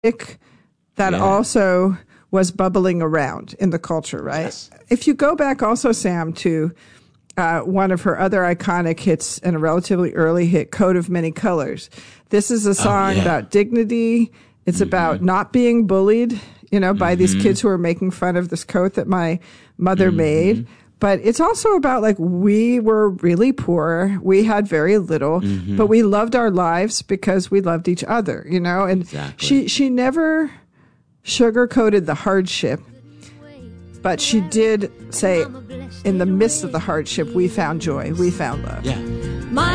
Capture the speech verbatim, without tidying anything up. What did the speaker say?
that Yeah. also was bubbling around in the culture, right? Yes. If you go back also, Sam, to uh, one of her other iconic hits and a relatively early hit, Coat of Many Colors. This is a song yeah. about dignity. It's Mm-hmm. about not being bullied, you know, by these kids who are making fun of this coat that my mother Mm-hmm. made. But it's also about, like, we were really poor. We had very little, Mm-hmm. but we loved our lives because we loved each other, you know? And Exactly. she, she never sugarcoated the hardship, but she did say, in the midst of the hardship, we found joy, we found love. Yeah.